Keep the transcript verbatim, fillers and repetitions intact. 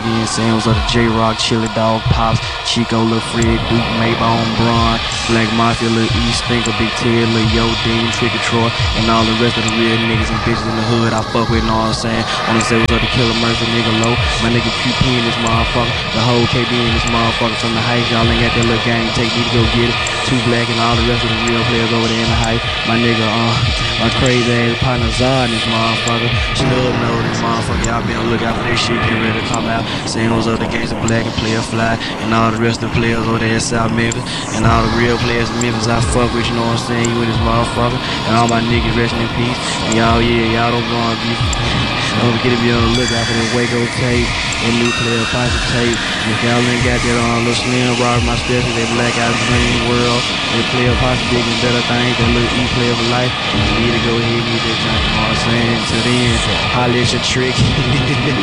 again, Sam's of the J-Rock, Chili Dog, Pops, Chico, Lil Fred, Duke, Maybone, Braun, Black Mafia, Lil E, Stinker, Big Ted, Lil Yo, Dean, Tricky Troy, and all the rest of the real niggas and bitches in the hood I fuck with, know what I'm saying? Wanna say what's up to Killer Murphy, nigga low, my nigga Q P in this motherfucker, the whole K B in this motherfucker from the heights, y'all ain't got that little gang, take me to go get it, Two Black and all the rest of the real players over there in the height, my nigga, uh, my crazy ass partner Zod in this motherfucker, Snub know this motherfucker, y'all be on the lookout for this shit, get ready to come out, saying what's up to Gangsta Black and Player Fly, and all the rest of the players over there in South Memphis, and all the real players in Memphis I fuck with, you know what I'm saying, you in this motherfucker, and all my niggas resting in peace, and y'all, yeah, y'all don't go on be, don't forget to be on the lookout for the Waco tape, and Nuclear Posse tape, and if y'all ain't got that on, little Slim Rob, my special, that Black Out Dream World, and Player Posse big and better things, that little E Player for life, you need to go ahead and get that junk, you know what I'm saying, till then, holla at your trick.